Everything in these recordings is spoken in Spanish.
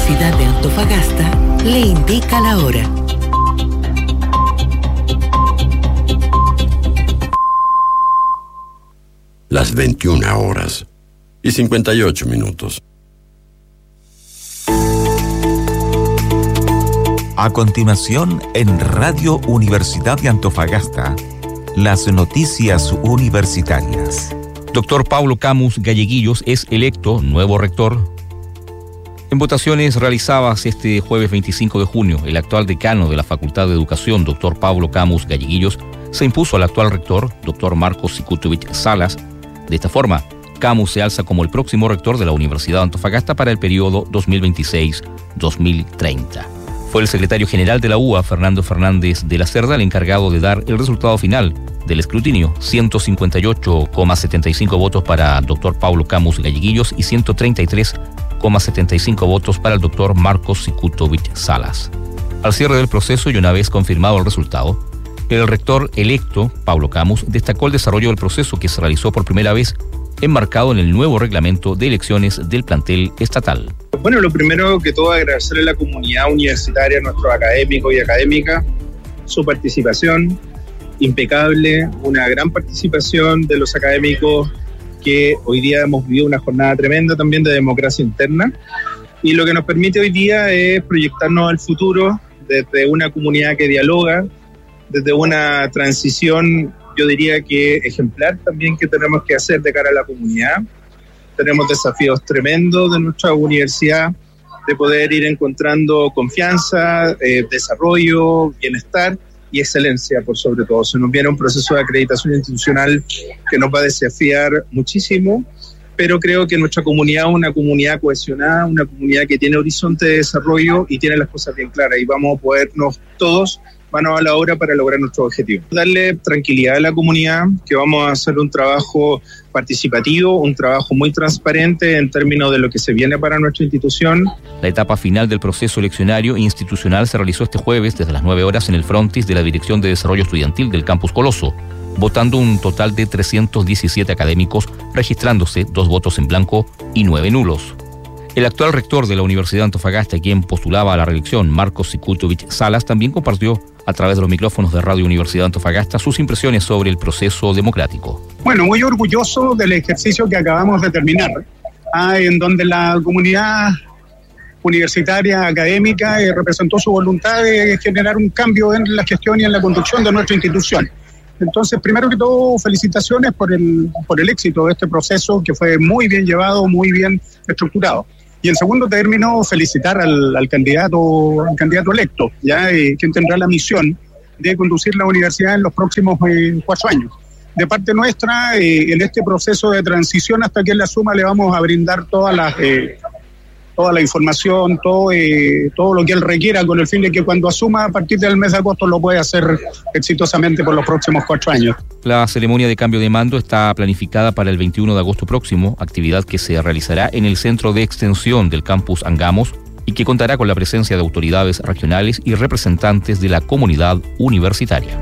Universidad de Antofagasta le indica la hora. Las 21:58. A continuación, en Radio Universidad de Antofagasta, las noticias universitarias. Doctor Paulo Camus Galleguillos es electo nuevo rector. En votaciones realizadas este jueves 25 de junio, el actual decano de la Facultad de Educación, doctor Paulo Camus Galleguillos, se impuso al actual rector, doctor Marcos Sikutovich Salas. De esta forma, Camus se alza como el próximo rector de la Universidad de Antofagasta para el periodo 2026-2030. Fue el secretario general de la UA, Fernando Fernández de la Cerda, el encargado de dar el resultado final del escrutinio: 158,75 votos para el doctor Paulo Camus Galleguillos y 133,75 votos para el doctor Marcos Sikutovich Salas. Al cierre del proceso y una vez confirmado el resultado, el rector electo, Paulo Camus, destacó el desarrollo del proceso que se realizó por primera vez, enmarcado en el nuevo reglamento de elecciones del plantel estatal. Bueno, lo primero que todo, agradecerle a la comunidad universitaria, a nuestros académicos y académicas, su participación impecable, una gran participación de los académicos, que hoy día hemos vivido una jornada tremenda también de democracia interna, y lo que nos permite hoy día es proyectarnos al futuro desde una comunidad que dialoga, desde una transición, yo diría que ejemplar también, que tenemos que hacer de cara a la comunidad. Tenemos desafíos tremendos de nuestra universidad, de poder ir encontrando confianza, desarrollo, bienestar y excelencia por sobre todo. Se nos viene un proceso de acreditación institucional que nos va a desafiar muchísimo, pero creo que nuestra comunidad es una comunidad cohesionada, una comunidad que tiene horizonte de desarrollo y tiene las cosas bien claras, y vamos a podernos todos manos a la obra para lograr nuestro objetivo. Darle tranquilidad a la comunidad, que vamos a hacer un trabajo participativo, un trabajo muy transparente en términos de lo que se viene para nuestra institución. La etapa final del proceso eleccionario e institucional se realizó este jueves desde las 9 horas en el frontis de la Dirección de Desarrollo Estudiantil del Campus Coloso, votando un total de 317 académicos, registrándose 2 votos en blanco y 9 nulos. El actual rector de la Universidad de Antofagasta, quien postulaba a la reelección, Marcos Sikutovich Salas, también compartió a través de los micrófonos de Radio Universidad de Antofagasta sus impresiones sobre el proceso democrático. Bueno, muy orgulloso del ejercicio que acabamos de terminar, en donde la comunidad universitaria, académica, representó su voluntad de generar un cambio en la gestión y en la conducción de nuestra institución. Entonces, primero que todo, felicitaciones por el éxito de este proceso, que fue muy bien llevado, muy bien estructurado. Y en segundo término, felicitar al candidato electo, quien tendrá la misión de conducir la universidad en los próximos 4 años. De parte nuestra, en este proceso de transición, hasta que él la asuma, le vamos a brindar toda la información, todo lo que él requiera, con el fin de que cuando asuma a partir del mes de agosto lo pueda hacer exitosamente por los próximos 4 años. La ceremonia de cambio de mando está planificada para el 21 de agosto próximo, actividad que se realizará en el Centro de Extensión del Campus Angamos y que contará con la presencia de autoridades regionales y representantes de la comunidad universitaria.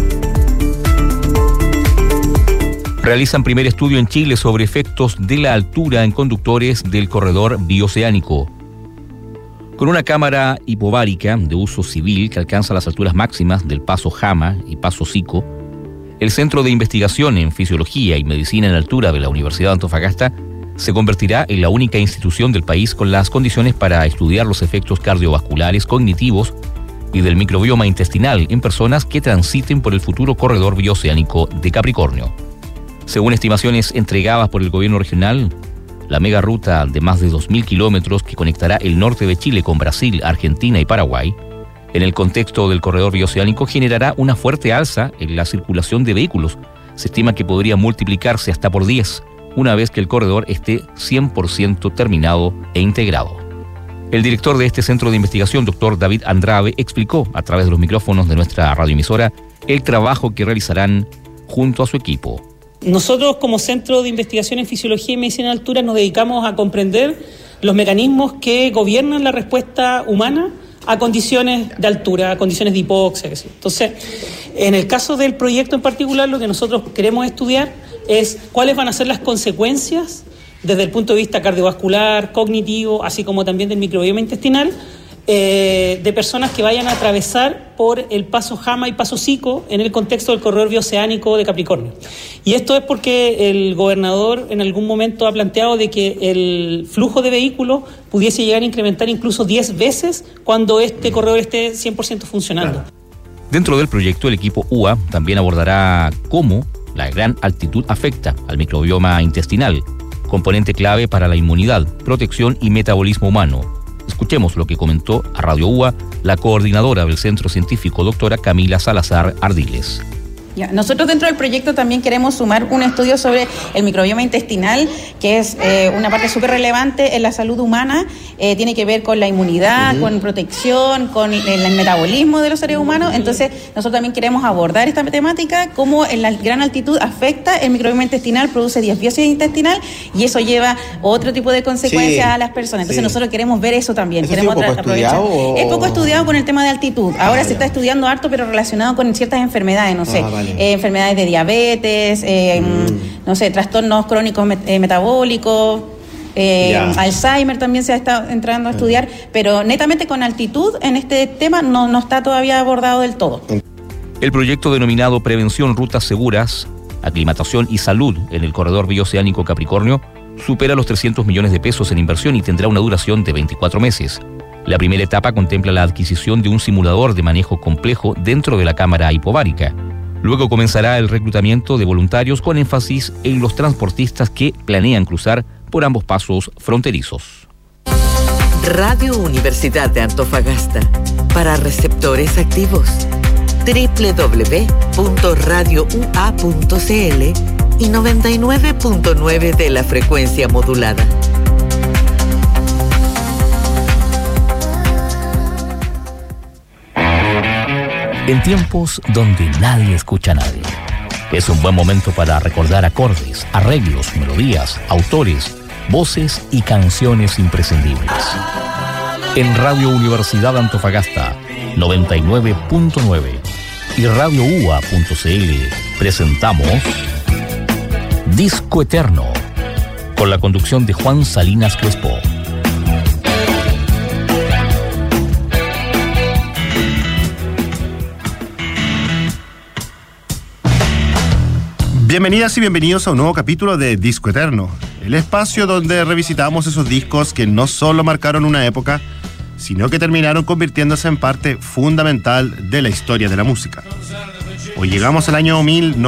Realizan primer estudio en Chile sobre efectos de la altura en conductores del corredor bioceánico. Con una cámara hipovárica de uso civil que alcanza las alturas máximas del Paso Jama y Paso Sico, el Centro de Investigación en Fisiología y Medicina en Altura de la Universidad de Antofagasta se convertirá en la única institución del país con las condiciones para estudiar los efectos cardiovasculares, cognitivos y del microbioma intestinal en personas que transiten por el futuro corredor bioceánico de Capricornio. Según estimaciones entregadas por el gobierno regional, la mega ruta de más de 2.000 kilómetros que conectará el norte de Chile con Brasil, Argentina y Paraguay, en el contexto del corredor bioceánico, generará una fuerte alza en la circulación de vehículos. Se estima que podría multiplicarse hasta por 10 una vez que el corredor esté 100% terminado e integrado. El director de este centro de investigación, doctor David Andrade, explicó a través de los micrófonos de nuestra radioemisora el trabajo que realizarán junto a su equipo. Nosotros, como Centro de Investigación en Fisiología y Medicina de Altura, nos dedicamos a comprender los mecanismos que gobiernan la respuesta humana a condiciones de altura, a condiciones de hipoxia. Entonces, en el caso del proyecto en particular, lo que nosotros queremos estudiar es cuáles van a ser las consecuencias desde el punto de vista cardiovascular, cognitivo, así como también del microbioma intestinal, de personas que vayan a atravesar por el paso Jama y paso Sico en el contexto del corredor bioceánico de Capricornio. Y esto es porque el gobernador en algún momento ha planteado de que el flujo de vehículos pudiese llegar a incrementar incluso 10 veces cuando este corredor esté 100% funcionando. Dentro del proyecto, el equipo UA también abordará cómo la gran altitud afecta al microbioma intestinal, componente clave para la inmunidad, protección y metabolismo humano. Escuchemos lo que comentó a Radio UA la coordinadora del Centro Científico, doctora Camila Salazar Ardiles. Nosotros dentro del proyecto también queremos sumar un estudio sobre el microbioma intestinal, que es una parte súper relevante en la salud humana. Tiene que ver con la inmunidad, con protección, con el metabolismo de los seres humanos. Entonces nosotros también queremos abordar esta temática, cómo en la gran altitud afecta el microbioma intestinal, produce disbiosis intestinal y eso lleva otro tipo de consecuencias a las personas. Entonces nosotros queremos ver eso también. ¿Eso queremos es poco estudiado? Es poco estudiado con el tema de altitud. Ahora se está estudiando harto, pero relacionado con ciertas enfermedades, no sé. Enfermedades de diabetes, no sé, trastornos crónicos metabólicos, Alzheimer también se ha estado entrando a estudiar, pero netamente con altitud en este tema no está todavía abordado del todo. El proyecto denominado Prevención Rutas Seguras, Aclimatación y Salud en el Corredor Bioceánico Capricornio supera los 300 millones de pesos en inversión y tendrá una duración de 24 meses. La primera etapa contempla la adquisición de un simulador de manejo complejo dentro de la cámara hipovárica. Luego comenzará el reclutamiento de voluntarios con énfasis en los transportistas que planean cruzar por ambos pasos fronterizos. Radio Universidad de Antofagasta, para receptores activos. www.radioua.cl y 99.9 de la frecuencia modulada. En tiempos donde nadie escucha a nadie, es un buen momento para recordar acordes, arreglos, melodías, autores, voces y canciones imprescindibles. En Radio Universidad Antofagasta 99.9 y radioua.cl presentamos Disco Eterno, con la conducción de Juan Salinas Crespo. Bienvenidas y bienvenidos a un nuevo capítulo de Disco Eterno, el espacio donde revisitamos esos discos que no solo marcaron una época, sino que terminaron convirtiéndose en parte fundamental de la historia de la música. Hoy llegamos al año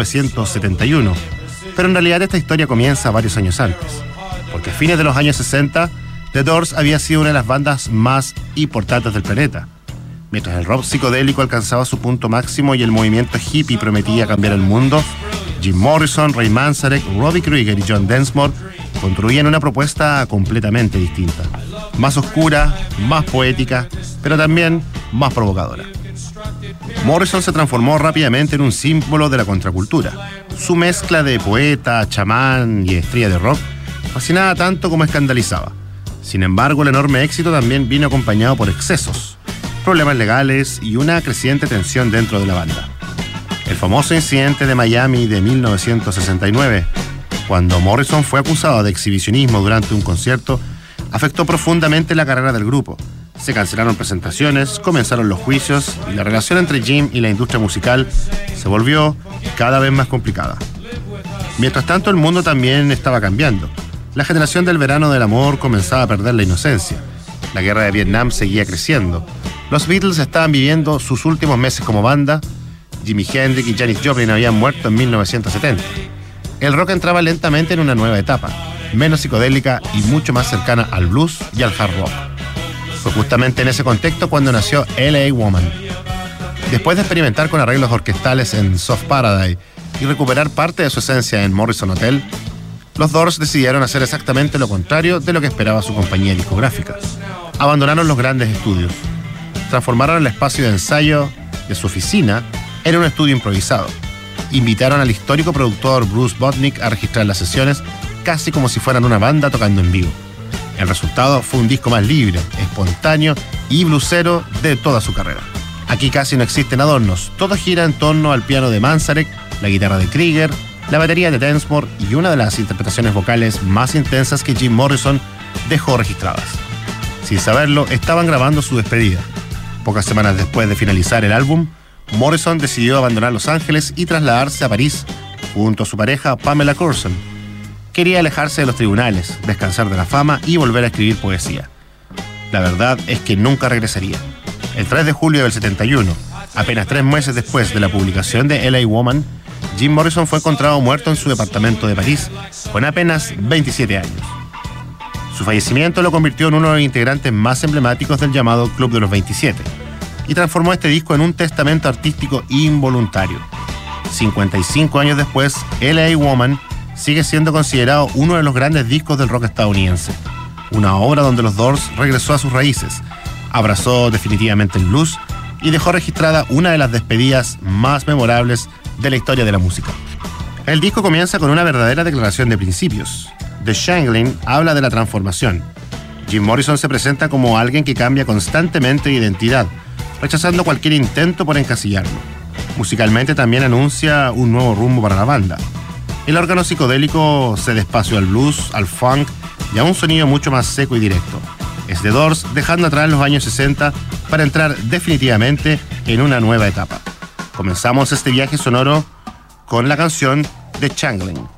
1971, pero en realidad esta historia comienza varios años antes, porque a fines de los años 60, The Doors había sido una de las bandas más importantes del planeta. Mientras el rock psicodélico alcanzaba su punto máximo y el movimiento hippie prometía cambiar el mundo, Jim Morrison, Ray Manzarek, Robbie Krieger y John Densmore construían una propuesta completamente distinta. Más oscura, más poética, pero también más provocadora. Morrison se transformó rápidamente en un símbolo de la contracultura. Su mezcla de poeta, chamán y estrella de rock fascinaba tanto como escandalizaba. Sin embargo, el enorme éxito también vino acompañado por excesos, problemas legales y una creciente tensión dentro de la banda. El famoso incidente de Miami de 1969, cuando Morrison fue acusado de exhibicionismo durante un concierto, afectó profundamente la carrera del grupo. Se cancelaron presentaciones, comenzaron los juicios y la relación entre Jim y la industria musical se volvió cada vez más complicada. Mientras tanto, el mundo también estaba cambiando. La generación del verano del amor comenzaba a perder la inocencia. La guerra de Vietnam seguía creciendo. Los Beatles estaban viviendo sus últimos meses como banda. Jimi Hendrix y Janis Joplin habían muerto en 1970. El rock entraba lentamente en una nueva etapa, menos psicodélica y mucho más cercana al blues y al hard rock. Fue justamente en ese contexto cuando nació L.A. Woman. Después de experimentar con arreglos orquestales en Soft Paradise y recuperar parte de su esencia en Morrison Hotel, los Doors decidieron hacer exactamente lo contrario de lo que esperaba su compañía discográfica. Abandonaron los grandes estudios, transformaron el espacio de ensayo de su oficina en un estudio improvisado. Invitaron al histórico productor Bruce Botnick a registrar las sesiones casi como si fueran una banda tocando en vivo. El resultado fue un disco más libre, espontáneo y bluesero de toda su carrera. Aquí casi no existen adornos, todo gira en torno al piano de Manzarek, la guitarra de Krieger, la batería de Densmore y una de las interpretaciones vocales más intensas que Jim Morrison dejó registradas. Sin saberlo, estaban grabando su despedida. Pocas semanas después de finalizar el álbum, Morrison decidió abandonar Los Ángeles y trasladarse a París junto a su pareja Pamela Courson. Quería alejarse de los tribunales, descansar de la fama y volver a escribir poesía. La verdad es que nunca regresaría. El 3 de julio del 71, apenas 3 meses después de la publicación de L.A. Woman, Jim Morrison fue encontrado muerto en su departamento de París, con apenas 27 años. Su fallecimiento lo convirtió en uno de los integrantes más emblemáticos del llamado Club de los 27 y transformó este disco en un testamento artístico involuntario. 55 años después, L.A. Woman sigue siendo considerado uno de los grandes discos del rock estadounidense. Una obra donde los Doors regresó a sus raíces, abrazó definitivamente el blues y dejó registrada una de las despedidas más memorables de la historia de la música. El disco comienza con una verdadera declaración de principios. The Shangling habla de la transformación. Jim Morrison se presenta como alguien que cambia constantemente de identidad, rechazando cualquier intento por encasillarlo. Musicalmente también anuncia un nuevo rumbo para la banda. El órgano psicodélico cede espacio al blues, al funk y a un sonido mucho más seco y directo. Es The Doors dejando atrás los años 60 para entrar definitivamente en una nueva etapa. Comenzamos este viaje sonoro con la canción The Shangling.